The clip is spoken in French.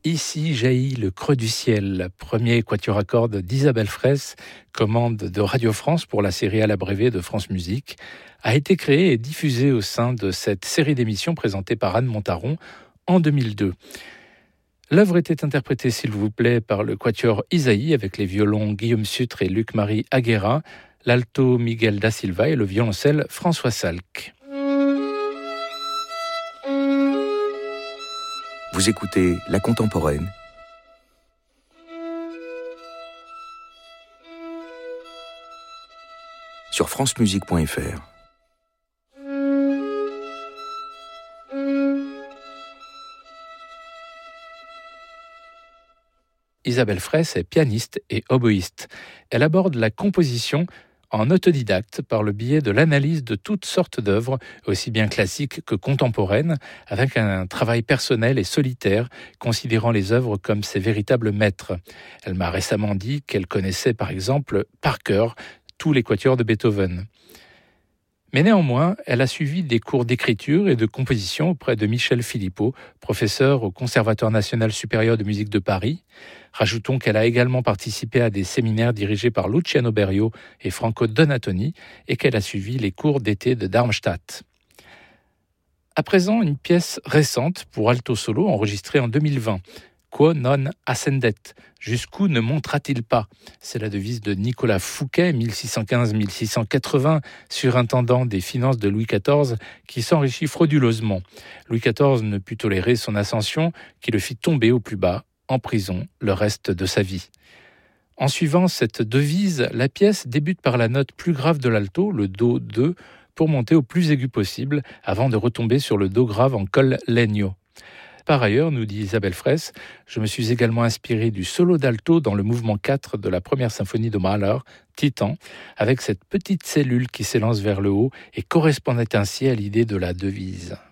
Ici jaillit le creux du ciel, premier quatuor à cordes d'Isabelle Fraisse, commande de Radio France pour la série à l'abrévé de France Musique, a été créé et diffusé au sein de cette série d'émissions présentée par Anne Montaron en 2002. L'œuvre était interprétée, s'il vous plaît, par le quatuor Isaïe avec les violons Guillaume Sutre et Luc-Marie Aguera, l'alto Miguel da Silva et le violoncelle François Salk. Vous écoutez La Contemporaine sur francemusique.fr. Isabelle Fraisse est pianiste et oboïste. Elle aborde la composition en autodidacte par le biais de l'analyse de toutes sortes d'œuvres, aussi bien classiques que contemporaines, avec un travail personnel et solitaire, considérant les œuvres comme ses véritables maîtres. Elle m'a récemment dit qu'elle connaissait par exemple par cœur tous les quatuors de Beethoven. Mais néanmoins, elle a suivi des cours d'écriture et de composition auprès de Michel Philippot, professeur au Conservatoire national supérieur de musique de Paris. Rajoutons qu'elle a également participé à des séminaires dirigés par Luciano Berio et Franco Donatoni et qu'elle a suivi les cours d'été de Darmstadt. À présent, une pièce récente pour alto solo enregistrée en 2020. Quo non ascendet, jusqu'où ne montera-t-il pas? C'est la devise de Nicolas Fouquet, 1615-1680, surintendant des finances de Louis XIV, qui s'enrichit frauduleusement. Louis XIV ne put tolérer son ascension, qui le fit tomber au plus bas, en prison, le reste de sa vie. En suivant cette devise, la pièce débute par la note plus grave de l'alto, le Do 2, pour monter au plus aigu possible, avant de retomber sur le Do grave en col legno. Par ailleurs, nous dit Isabelle Fraisse, je me suis également inspiré du solo d'alto dans le mouvement 4 de la première symphonie de Mahler, Titan, avec cette petite cellule qui s'élance vers le haut et correspondait ainsi à l'idée de la devise.